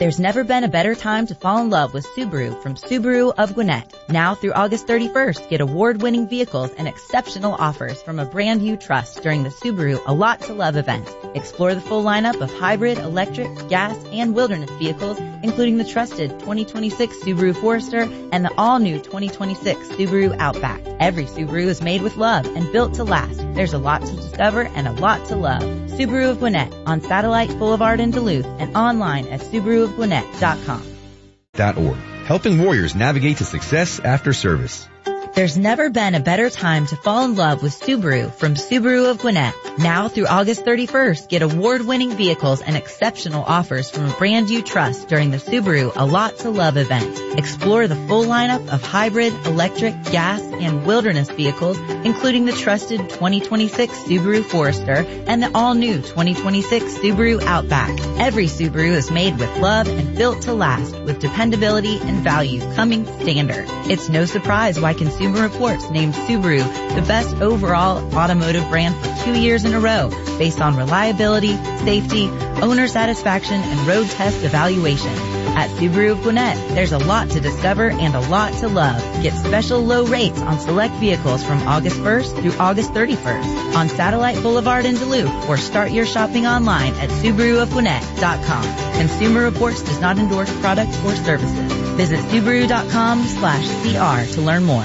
There's never been a better time to fall in love with Subaru from Subaru of Gwinnett. Now through August 31st, get award-winning vehicles and exceptional offers from a brand you trust during the Subaru A Lot to Love event. Explore the full lineup of hybrid, electric, gas, and wilderness vehicles, including the trusted 2026 Subaru Forester and the all-new 2026 Subaru Outback. Every Subaru is made with love and built to last. There's a lot to discover and a lot to love. Subaru of Gwinnett on Satellite Boulevard in Duluth and online at SubaruofGwinnett.com. .org, helping warriors navigate to success after service. There's never been a better time to fall in love with Subaru from Subaru of Gwinnett. Now through August 31st, get award-winning vehicles and exceptional offers from a brand you trust during the Subaru A Lot to Love event. Explore the full lineup of hybrid, electric, gas, and wilderness vehicles, including the trusted 2026 Subaru Forester and the all-new 2026 Subaru Outback. Every Subaru is made with love and built to last, with dependability and value coming standard. It's no surprise why Consumer Reports named Subaru the best overall automotive brand for 2 years in a row, based on reliability, safety, owner satisfaction, and road test evaluation. At Subaru of Gwinnett, there's a lot to discover and a lot to love. Get special low rates on select vehicles from August 1st through August 31st on Satellite Boulevard in Duluth, or start your shopping online at SubaruofGwinnett.com. Consumer Reports does not endorse products or services. Visit Subaru.com/CR to learn more.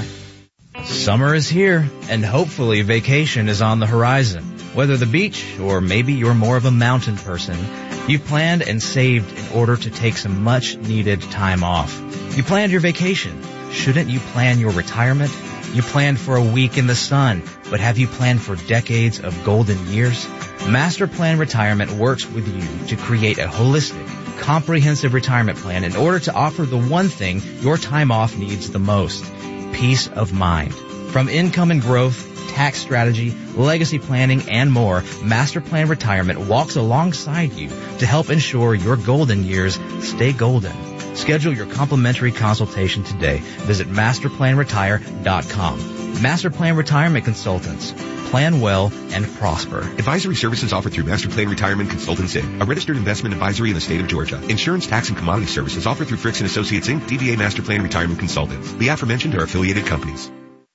Summer is here, and hopefully vacation is on the horizon. Whether the beach or maybe you're more of a mountain person, you've planned and saved in order to take some much-needed time off. You planned your vacation. Shouldn't you plan your retirement? You planned for a week in the sun, but have you planned for decades of golden years? Master Plan Retirement works with you to create a holistic, comprehensive retirement plan in order to offer the one thing your time off needs the most: peace of mind. From income and growth, tax strategy, legacy planning, and more, Master Plan Retirement walks alongside you to help ensure your golden years stay golden. Schedule your complimentary consultation today. Visit masterplanretire.com. Master Plan Retirement Consultants. Plan well and prosper. Advisory services offered through Master Plan Retirement Consultants Inc., a registered investment advisory in the state of Georgia. Insurance, tax, and commodity services offered through Fricks & Associates Inc., DBA Master Plan Retirement Consultants. The aforementioned are affiliated companies.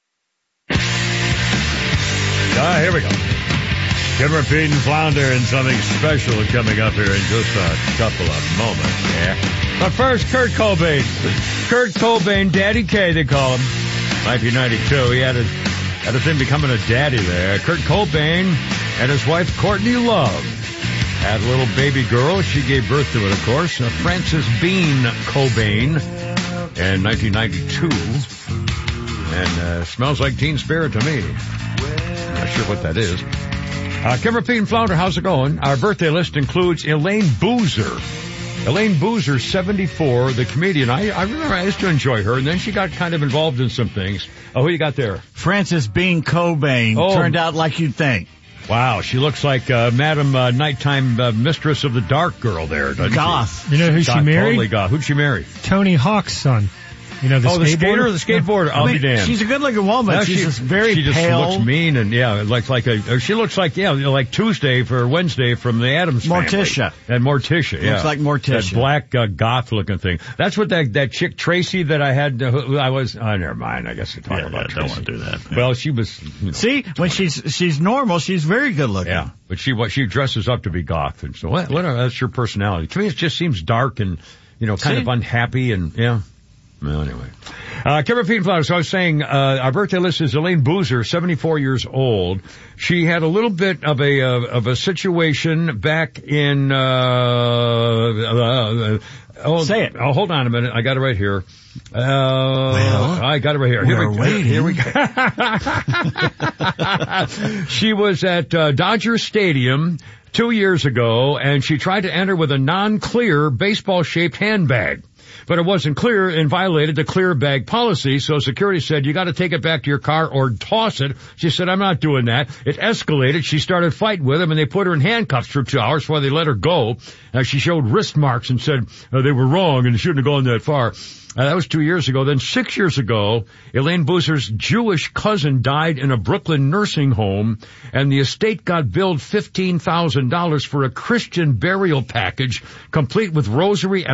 Here we go. Kimmer, Pete, and Flounder, and something special coming up here in just a couple of moments. Yeah. But first, Kurt Cobain. Kurt Cobain, Daddy K, they call him. 1992, he had a thing becoming a daddy there. Kurt Cobain and his wife, Courtney Love, had a little baby girl. She gave birth to it, of course, Frances Bean Cobain, in 1992. And smells like Teen Spirit to me. Not sure what that is. Kimmer, Pete, and Flounder, how's it going? Our birthday list includes Elaine Boozer. Elaine Boozer, 74, the comedian. I remember I used to enjoy her, and then she got kind of involved in some things. Who you got there? Frances Bean Cobain. Turned out like you'd think. Wow, she looks like Madam Nighttime Mistress of the Dark girl there, doesn't Goth. she? You know who she married? Totally goth. Who'd she marry? Tony Hawk's son. You know, the skater, the skateboarder. I'll be damned. She's a good-looking woman. No, she's just very she pale. Just looks mean and she looks like like Tuesday for Wednesday from the Addams Family. Morticia. And Morticia, yeah. Looks like Morticia. That black goth-looking thing. That's what that chick Tracy that I had. Never mind. I guess I talk about. I don't want to do that. Well, she was. See, when she's normal, she's very good-looking. Yeah, but she dresses up to be goth, and so that's her personality. To me, it just seems dark and kind of unhappy and yeah. Well, anyway. Kimmer, Pete, and Flounder. So I was saying, our birthday list is Elaine Boozer, 74 years old. She had a little bit of a situation back in, say it. Oh, hold on a minute. I got it right here. I got it right here. Here we go. She was at, Dodger Stadium 2 years ago, and she tried to enter with a non-clear baseball-shaped handbag. But it wasn't clear and violated the clear bag policy, so security said, you got to take it back to your car or toss it. She said, I'm not doing that. It escalated. She started fighting with him, and they put her in handcuffs for 2 hours before they let her go. She showed wrist marks and said they were wrong and shouldn't have gone that far. That was 2 years ago. Then 6 years ago, Elaine Boozer's Jewish cousin died in a Brooklyn nursing home, and the estate got billed $15,000 for a Christian burial package complete with rosary and